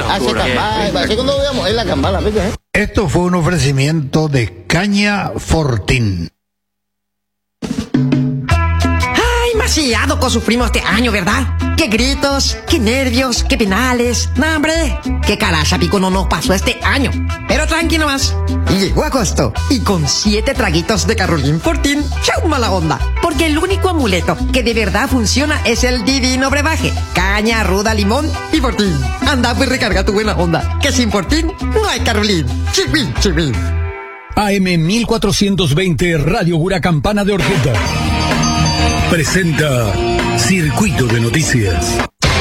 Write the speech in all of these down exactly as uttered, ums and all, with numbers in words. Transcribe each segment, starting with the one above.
Hace cambal, así cuando veamos, es la cambala, ¿ves? ¿Eh? Esto fue un ofrecimiento de Caña Fortín. Demasiado que sufrimos este año, ¿verdad? Qué gritos, qué nervios, qué penales. No, hombre, qué caracha pico no nos pasó este año. Pero tranquilo más. Llegó agosto y con siete traguitos de Carolín Fortín, chau mala onda. Porque el único amuleto que de verdad funciona es el divino brebaje. Caña, ruda, limón y Fortín. Anda, pues recarga tu buena onda. Que sin Fortín no hay Carolín. Chivín, chivín. A M mil cuatrocientos veinte Radio Huracampana de Orqueta presenta Circuito de Noticias.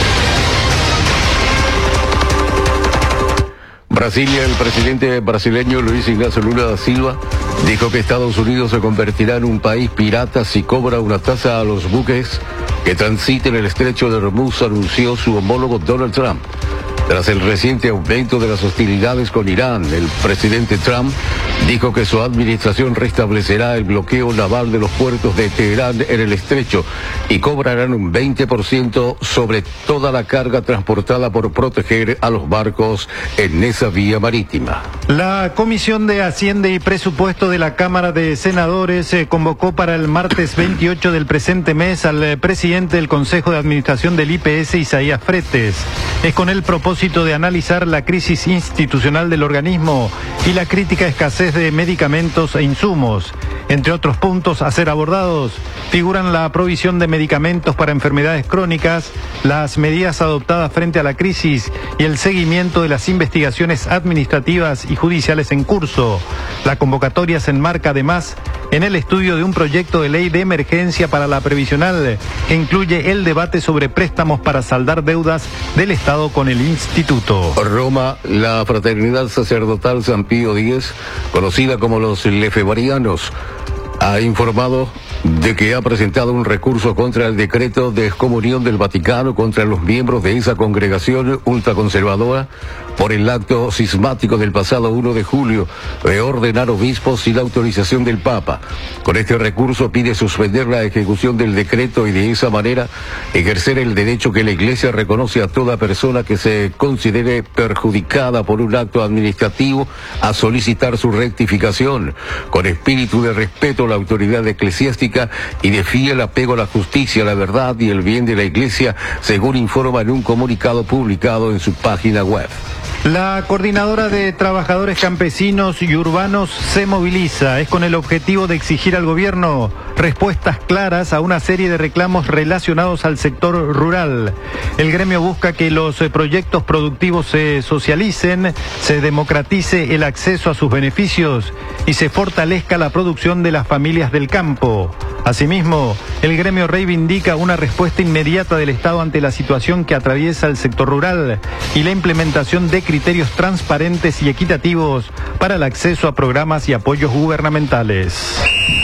Brasilia, el presidente brasileño Luis Ignacio Lula da Silva dijo que Estados Unidos se convertirá en un país pirata si cobra una tasa a los buques que transiten el estrecho de Hormuz, anunció su homólogo Donald Trump. Tras el reciente aumento de las hostilidades con Irán, el presidente Trump dijo que su administración restablecerá el bloqueo naval de los puertos de Teherán en el estrecho y cobrarán un veinte por ciento sobre toda la carga transportada por proteger a los barcos en esa vía marítima. La Comisión de Hacienda y Presupuesto de la Cámara de Senadores eh, convocó para el martes veintiocho del presente mes al eh, presidente del Consejo de Administración del I P S, Isaías Fretes. Es con el propósito de analizar la crisis institucional del organismo y la crítica escasez de medicamentos e insumos. Entre otros puntos a ser abordados, figuran la provisión de medicamentos para enfermedades crónicas, las medidas adoptadas frente a la crisis y el seguimiento de las investigaciones administrativas y judiciales en curso. La convocatoria se enmarca además en el estudio de un proyecto de ley de emergencia para la previsional que incluye el debate sobre préstamos para saldar deudas del Estado con el Instituto. Roma, la Fraternidad Sacerdotal San Pío X, conocida como los lefebvrianos, ha informado de que ha presentado un recurso contra el decreto de excomunión del Vaticano contra los miembros de esa congregación ultraconservadora por el acto cismático del pasado uno de julio de ordenar obispos sin la autorización del Papa. Con este recurso pide suspender la ejecución del decreto y de esa manera ejercer el derecho que la Iglesia reconoce a toda persona que se considere perjudicada por un acto administrativo a solicitar su rectificación, con espíritu de respeto a la autoridad eclesiástica y de fiel apego a la justicia, la verdad y el bien de la Iglesia, según informa en un comunicado publicado en su página web. La Coordinadora de Trabajadores Campesinos y Urbanos se moviliza. Es con el objetivo de exigir al gobierno respuestas claras a una serie de reclamos relacionados al sector rural. El gremio busca que los proyectos productivos se socialicen, se democratice el acceso a sus beneficios y se fortalezca la producción de las familias del campo. Asimismo, el gremio reivindica una respuesta inmediata del Estado ante la situación que atraviesa el sector rural y la implementación de criterios transparentes y equitativos para el acceso a programas y apoyos gubernamentales.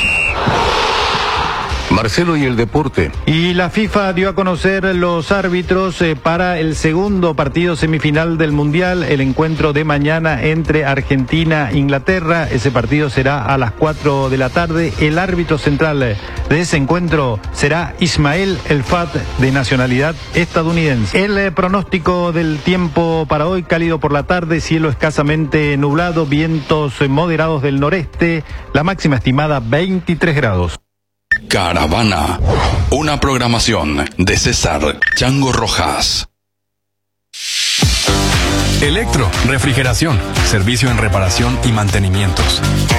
Marcelo y el deporte. Y la FIFA dio a conocer los árbitros eh, para el segundo partido semifinal del Mundial, el encuentro de mañana entre Argentina e Inglaterra. Ese partido será a las cuatro de la tarde. El árbitro central de ese encuentro será Ismael El Fat, de nacionalidad estadounidense. El eh, pronóstico del tiempo para hoy: cálido por la tarde, cielo escasamente nublado, vientos eh, moderados del noreste, la máxima estimada veintitrés grados. Caravana, una programación de César Chango Rojas. Electro, refrigeración, servicio en reparación y mantenimientos.